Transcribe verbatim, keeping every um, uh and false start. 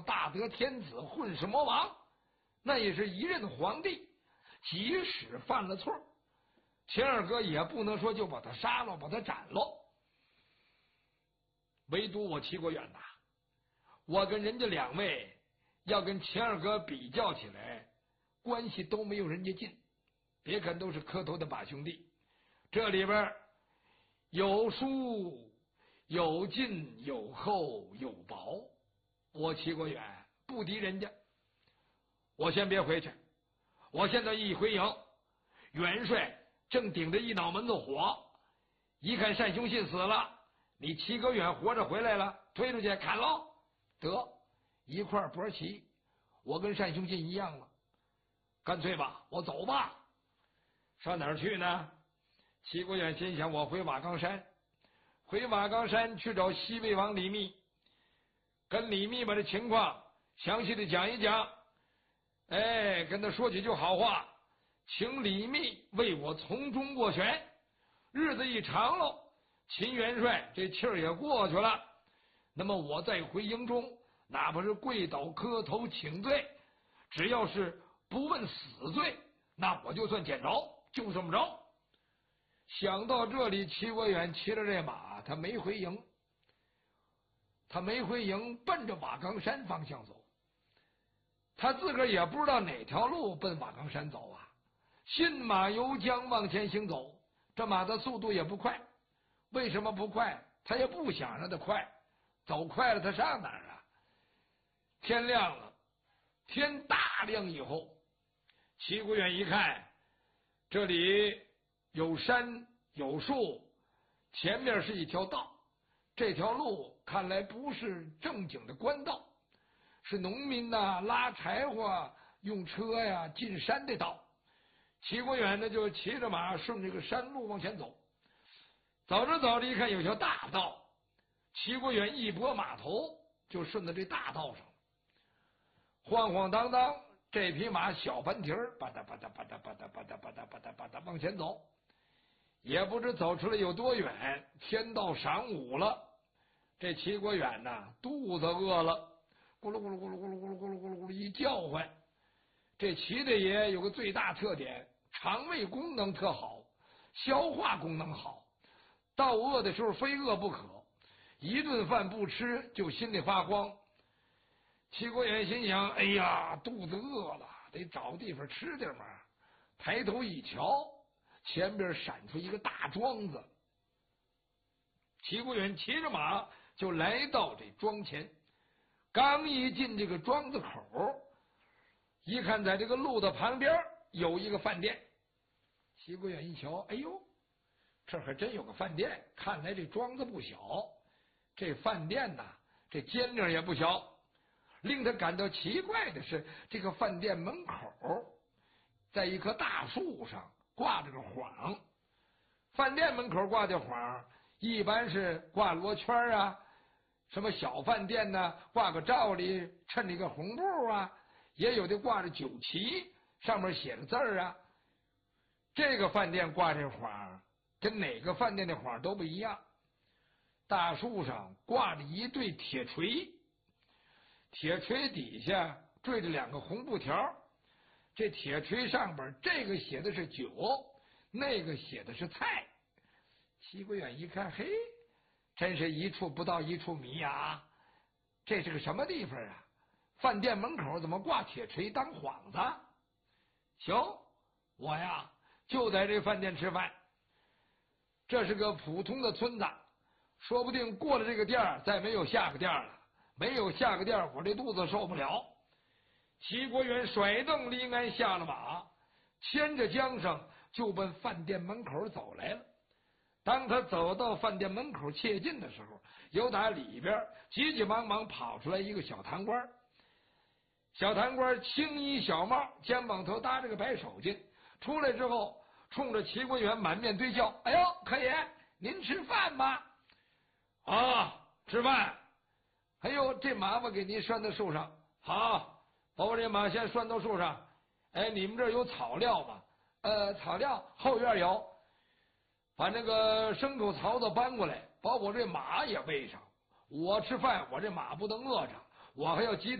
么大德天子混世魔王，那也是一任皇帝，即使犯了错，秦二哥也不能说就把他杀了，把他斩了。唯独我齐国远呐，我跟人家两位要跟秦二哥比较起来，关系都没有人家近。别看都是磕头的把兄弟，这里边有疏有近有厚有薄，我齐国远不敌人家。我先别回去，我现在一回营，元帅正顶着一脑门子火，一看单雄信死了，你齐国远活着回来了，推出去砍喽，得一块搏齐，我跟单雄信一样了，干脆吧，我走吧。上哪儿去呢？齐国远心想，我回瓦岗山，回瓦岗山去找西魏王李密，跟李密把这情况详细的讲一讲，哎，跟他说几句好话，请李密为我从中斡旋。日子一长喽，秦元帅这气儿也过去了，那么我再回营中，哪怕是跪倒磕头请罪，只要是不问死罪，那我就算捡着，就这么着。想到这里，齐国远骑着这马，他没回营，他没回营，奔着瓦岗山方向走。他自个儿也不知道哪条路奔瓦岗山走啊，信马由缰往前行走，这马的速度也不快。为什么不快？他也不想让它快，走快了他上哪儿啊？天亮了，天大亮以后，齐国远一看，这里有山有树，前面是一条道，这条路看来不是正经的官道，是农民呐拉柴火用车呀进山的道。齐国远呢就骑着马顺这个山路往前走，走着走着一看有条大道，齐国远一拨马头就顺到这大道上，晃晃荡荡，这匹马小半蹄儿，吧嗒吧嗒吧嗒吧嗒吧嗒吧嗒吧嗒吧嗒往前走，也不知走出来有多远，天到晌午了。这齐国远呐肚子饿了，咕噜咕噜咕噜咕噜咕噜咕噜咕噜咕噜一叫唤。这齐大爷有个最大特点，肠胃功能特好，消化功能好，到饿的时候非饿不可，一顿饭不吃就心里发慌。齐国远心想，哎呀，肚子饿了，得找地方吃点嘛。抬头一瞧，前边闪出一个大庄子。齐国远骑着马就来到这庄前，刚一进这个庄子口，一看在这个路的旁边有一个饭店。齐国远一瞧，哎呦，这还真有个饭店，看来这庄子不小，这饭店呐，这间领也不小。令他感到奇怪的是，这个饭店门口在一棵大树上挂着个幌。饭店门口挂的幌一般是挂罗圈啊，什么小饭店呢挂个罩里衬着一个红布啊，也有的挂着酒旗，上面写着字儿啊。这个饭店挂这幌跟哪个饭店的幌都不一样，大树上挂着一对铁锤，铁锤底下坠着两个红布条，这铁锤上边这个写的是酒，那个写的是菜。齐国远一看，嘿，真是一处不到一处迷呀，这是个什么地方啊？饭店门口怎么挂铁锤当幌子？行，我呀就在这饭店吃饭。这是个普通的村子，说不定过了这个店儿再没有下个店了，没有下个店儿我这肚子受不了。齐国远甩蹬离鞍下了马，牵着缰绳就奔饭店门口走来了。当他走到饭店门口切近的时候，由打里边急急忙忙跑出来一个小堂官。小堂官青衣小帽，肩膀头搭着个白手巾，出来之后冲着齐国远满面堆笑，哎呦，可爷您吃饭吗？啊，吃饭。哎呦，这马我给您拴在树上，好，把我这马先拴到树上。哎，你们这儿有草料吗？呃，草料后院有。把那个牲口槽子搬过来，把我这马也喂上。我吃饭，我这马不能饿着，我还要积